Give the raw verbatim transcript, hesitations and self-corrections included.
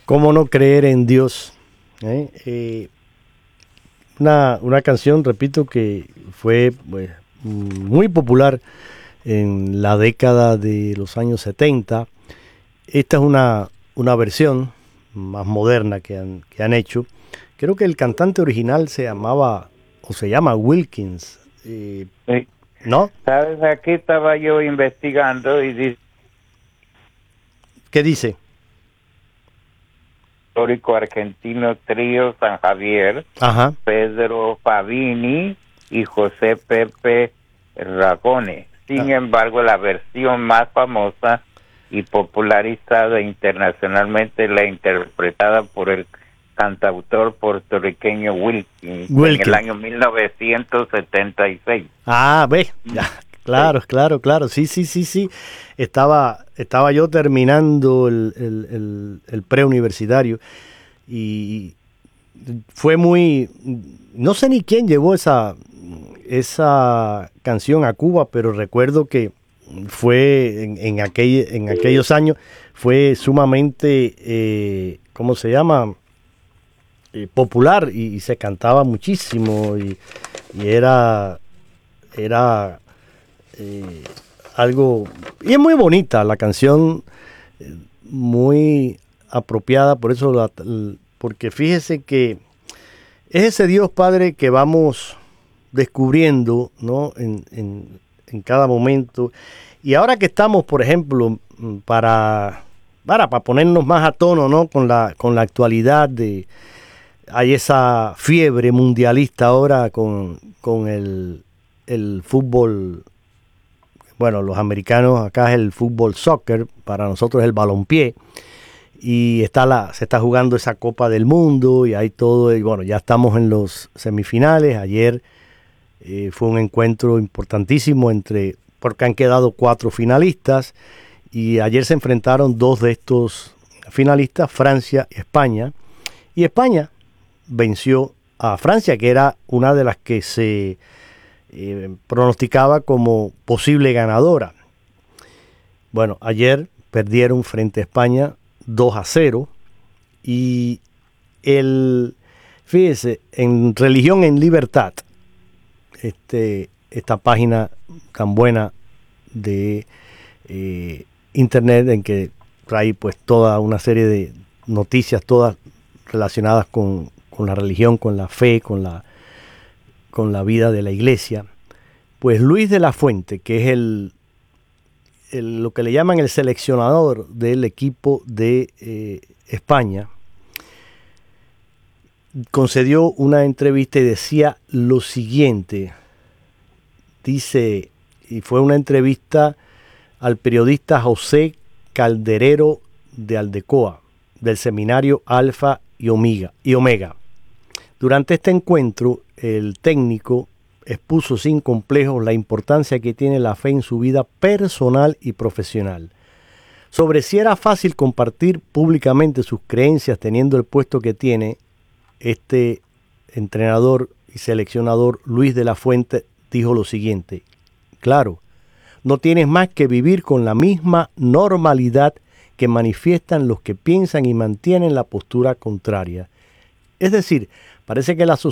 ¿Cómo no creer en Dios? ¿Eh? Eh, una, una canción, repito, que fue pues, muy popular en la década de los años setenta. Esta es una, una versión más moderna que han, que han hecho. Creo que el cantante original se llamaba, o se llama Wilkins, eh, Sí. ¿no? ¿Sabes? Aquí estaba yo investigando y dice ¿Qué dice? histórico argentino Trío San Javier, Ajá. Pedro Favini y José Pepe Ragone. Sin Ah. embargo, la versión más famosa y popularizada internacionalmente la interpretada por el cantautor puertorriqueño Wilkins, Wilkins. en el año mil novecientos setenta y seis. Ah, ve, ya, claro, claro, claro, sí, sí, sí, sí. Estaba, estaba yo terminando el, el, el, el preuniversitario y fue muy, no sé ni quién llevó esa, esa canción a Cuba, pero recuerdo que fue en, en, aquel, en aquellos años, fue sumamente, eh, ¿cómo se llama? Eh, popular y, y se cantaba muchísimo y, y era era eh, algo, y es muy bonita la canción, eh, muy apropiada, por eso la, porque fíjese que es ese Dios Padre que vamos descubriendo, ¿no? en, en, en cada momento, y ahora que estamos, por ejemplo, para para, para ponernos más a tono, ¿no? con la con la actualidad de hay esa fiebre mundialista ahora con, con el, el fútbol. Bueno, los americanos acá es el fútbol soccer, para nosotros es el balompié. Y está la, se está jugando esa Copa del Mundo y hay todo. Y bueno, ya estamos en los semifinales. Ayer eh, fue un encuentro importantísimo entre, porque han quedado cuatro finalistas. Y ayer se enfrentaron dos de estos finalistas, Francia y España. Y España venció a Francia, que era una de las que se eh, pronosticaba como posible ganadora. Bueno, ayer perdieron frente a España dos a cero y el, fíjese, en Religión en Libertad, este, esta página tan buena de eh, internet en que trae pues toda una serie de noticias, todas relacionadas con con la religión, con la fe, con la, con la vida de la iglesia, pues Luis de la Fuente, que es el, el lo que le llaman el seleccionador del equipo de eh, España, concedió una entrevista y decía lo siguiente, dice, y fue una entrevista al periodista José Calderero de Aldecoa, del seminario Alfa y Omega, y Omega. Durante este encuentro, el técnico expuso sin complejos la importancia que tiene la fe en su vida personal y profesional. Sobre si era fácil compartir públicamente sus creencias teniendo el puesto que tiene, este entrenador y seleccionador Luis de la Fuente dijo lo siguiente: claro, no tienes más que vivir con la misma normalidad que manifiestan los que piensan y mantienen la postura contraria. Es decir, parece que la